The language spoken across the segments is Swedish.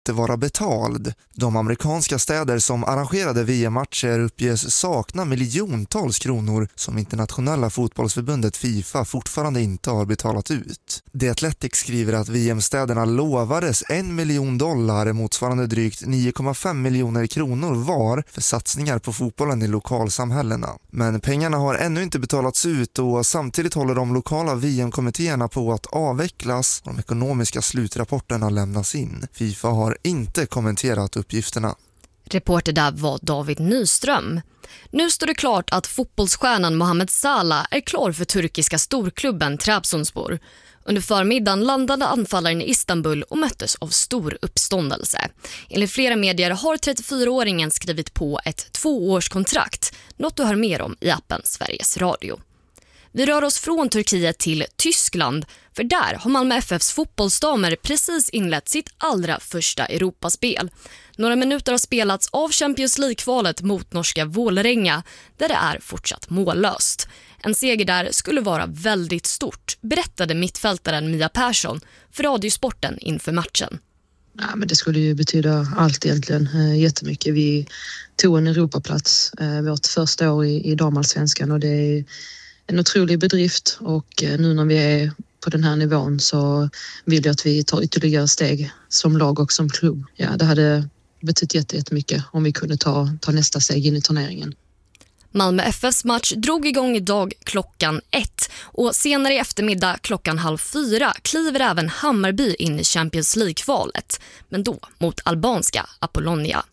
inte vara betald. De amerikanska städer som arrangerade VM-matcher uppges sakna miljontals kronor som internationella fotbollsförbundet FIFA fortfarande inte har betalat ut. The Athletic skriver att VM-städerna lovades $1 miljon motsvarande drygt 9,5 miljoner kronor var för satsningar på fotbollen i lokalsamhällena. Men pengarna har ännu inte betalats ut och samtidigt håller de lokala VM-kommittéerna på att avvecklas och de ekonomiska slutrapporterna lämnas in. FIFA har inte kommenterat uppgifterna. Reporter där var David Nyström. Nu står det klart att fotbollsstjärnan Mohamed Salah är klar för turkiska storklubben Trabzonspor. Under förmiddagen landade anfallaren i Istanbul och möttes av stor uppståndelse. Enligt flera medier har 34-åringen skrivit på ett 2-årskontrakt, något du hör mer om i appen Sveriges Radio. Vi rör oss från Turkiet till Tyskland, för där har Malmö FFs fotbollsdamer precis inlett sitt allra första Europaspel. Några minuter har spelats av Champions League-kvalet mot norska Vålerenga, där det är fortsatt mållöst. En seger där skulle vara väldigt stort, berättade mittfältaren Mia Persson för Radiosporten inför matchen. Ja, men det skulle ju betyda allt egentligen, jättemycket. Vi tog en Europaplats vårt första år i damallsvenskan och det är en otrolig bedrift och nu när vi är på den här nivån så vill jag att vi tar ytterligare steg som lag och som klubb. Ja, det hade betytt jättemycket om vi kunde ta nästa steg in i turneringen. Malmö FFs match drog igång idag klockan 1 och senare i eftermiddag klockan 3:30 kliver även Hammarby in i Champions League-kvalet, men då mot albanska Apollonia.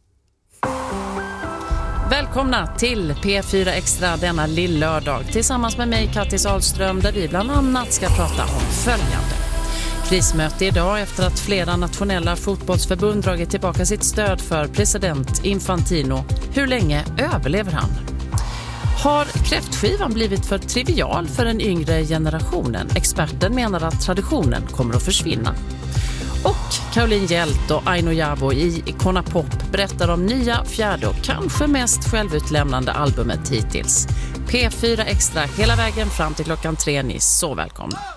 Välkomna till P4 Extra denna lillördag tillsammans med mig Kattis Ahlström, där vi bland annat ska prata om följande. Krismöte idag efter att flera nationella fotbollsförbund dragit tillbaka sitt stöd för president Infantino. Hur länge överlever han? Har kräftskivan blivit för trivial för den yngre generationen? Experten menar att traditionen kommer att försvinna. Och Caroline Hjelt och Aino Jabo i Icona Pop berättar om nya, fjärde och kanske mest självutlämnande albumet hittills. P4 Extra hela vägen fram till klockan 3. Ni är så välkomna.